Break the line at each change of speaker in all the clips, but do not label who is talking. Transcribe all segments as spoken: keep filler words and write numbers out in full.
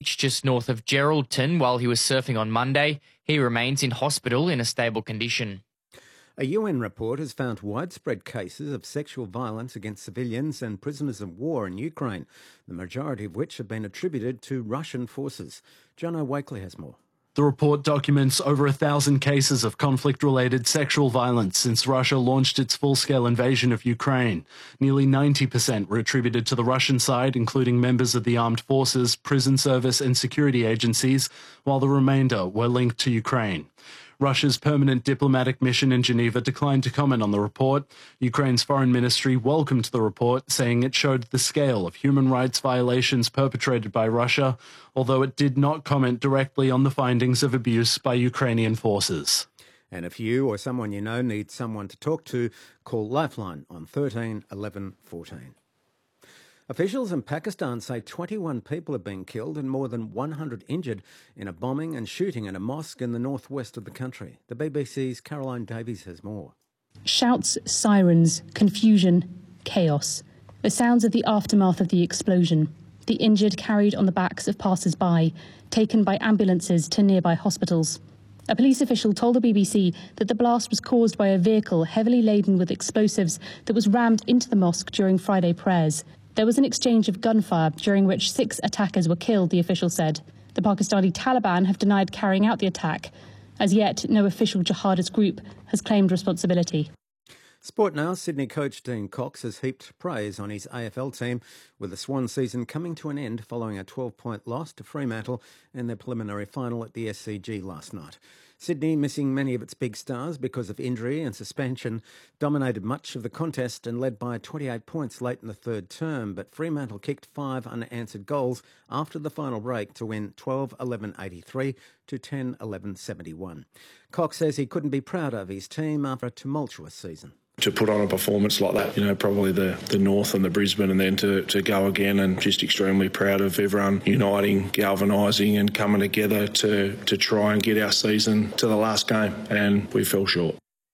beach just north of Geraldton while he was surfing on Monday. He remains in hospital in a stable condition.
A U N report has found widespread cases of sexual violence against civilians and prisoners of war in Ukraine, the majority of which have been attributed to Russian forces. Jono Wakely has more.
The report documents over a thousand cases of conflict-related sexual violence since Russia launched its full-scale invasion of Ukraine. Nearly ninety percent were attributed to the Russian side, including members of the armed forces, prison service and security agencies, while the remainder were linked to Ukraine. Russia's permanent diplomatic mission in Geneva declined to comment on the report. Ukraine's foreign ministry welcomed the report, saying it showed the scale of human rights violations perpetrated by Russia, although it did not comment directly on the findings of abuse by Ukrainian forces.
And if you or someone you know needs someone to talk to, call Lifeline on thirteen eleven fourteen. Officials in Pakistan say twenty-one people have been killed and more than one hundred injured in a bombing and shooting in a mosque in the northwest of the country. The B B C's Caroline Davies has more.
Shouts, sirens, confusion, chaos. The sounds of the aftermath of the explosion. The injured carried on the backs of passers-by, taken by ambulances to nearby hospitals. A police official told the B B C that the blast was caused by a vehicle heavily laden with explosives that was rammed into the mosque during Friday prayers. There was an exchange of gunfire during which six attackers were killed, the official said. The Pakistani Taliban have denied carrying out the attack. As yet, no official jihadist group has claimed responsibility.
Sport now, Sydney coach Dean Cox has heaped praise on his A F L team, with the Swan season coming to an end following a twelve-point loss to Fremantle in their preliminary final at the S C G last night. Sydney, missing many of its big stars because of injury and suspension, dominated much of the contest and led by twenty-eight points late in the third term, but Fremantle kicked five unanswered goals after the final break to win twelve eleven eighty-three to ten eleven seventy-one. Cox says he couldn't be prouder of his team after a tumultuous season.
To put on a performance like that, you know, probably the, the North and the Brisbane, and then to, to go again, and just extremely proud of everyone uniting, galvanising and coming together to, to try and get our season to the last game, and we fell short.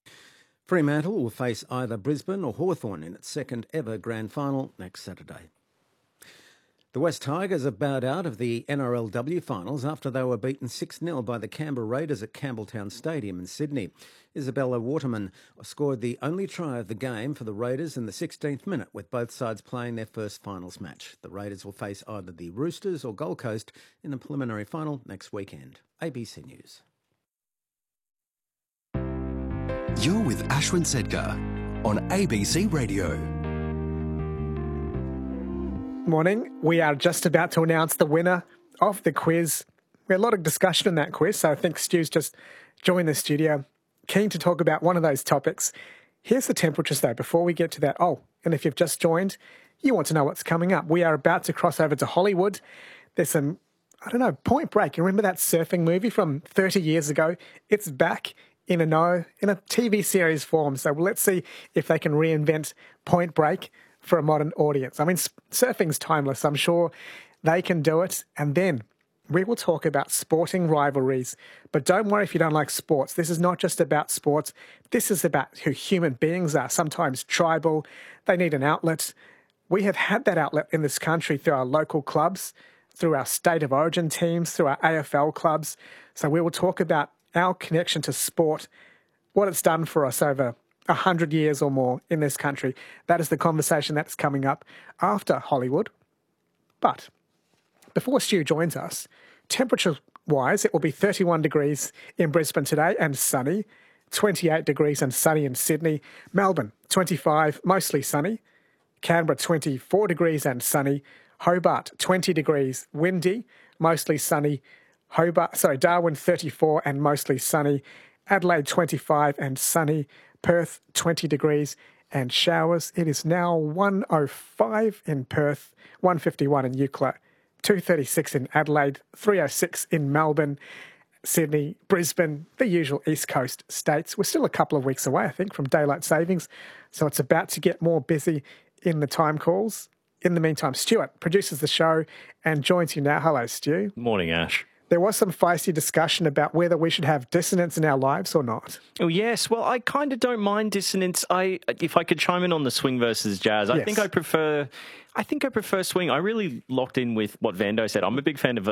Fremantle will face either Brisbane or Hawthorn in its second ever grand final next Saturday. The West Tigers have bowed out of the N R L W finals after they were beaten six nil by the Canberra Raiders at Campbelltown Stadium in Sydney. Isabella Waterman scored the only try of the game for the Raiders in the sixteenth minute, with both sides playing their first finals match. The Raiders will face either the Roosters or Gold Coast in the preliminary final next weekend. A B C News.
You're with Ashwin Sedgar on A B C Radio.
Morning. We are just about to announce the winner of the quiz. We had a lot of discussion in that quiz, so I think Stu's just joined the studio, keen to talk about one of those topics. Here's the temperatures, though, before we get to that. Oh, and if you've just joined, you want to know what's coming up. We are about to cross over to Hollywood. There's some, I don't know, Point Break. You remember that surfing movie from thirty years ago? It's back in a no, in a T V series form. So let's see if they can reinvent Point Break for a modern audience. I mean, surfing's timeless. I'm sure they can do it. And then we will talk about sporting rivalries. But don't worry if you don't like sports. This is not just about sports. This is about who human beings are, sometimes tribal. They need an outlet. We have had that outlet in this country through our local clubs, through our state of origin teams, through our A F L clubs. So we will talk about our connection to sport, what it's done for us over a hundred years or more in this country. That is the conversation that's coming up after Hollywood. But before Stu joins us, temperature-wise, it will be thirty-one degrees in Brisbane today and sunny, twenty-eight degrees and sunny in Sydney, Melbourne, twenty-five, mostly sunny, Canberra, twenty-four degrees and sunny, Hobart, twenty degrees, windy, mostly sunny, Hobart, sorry, Darwin, thirty-four and mostly sunny, Adelaide, twenty-five and sunny, Perth, twenty degrees and showers. It is now one oh five in Perth, one fifty-one in Eucla, two thirty-six in Adelaide, three oh six in Melbourne, Sydney, Brisbane, the usual East Coast states. We're still a couple of weeks away, I think, from daylight savings, so it's about to get more busy in the time calls. In the meantime, Stuart produces the show and joins you now. Hello, Stu.
Morning, Ash.
There was some feisty discussion about whether we should have dissonance in our lives or not.
Oh, yes. Well, I kind of don't mind dissonance. I, if I could chime in on the swing versus jazz, I
yes.
think I prefer... I think I prefer swing. I really locked in with what Vando said. I'm a big fan of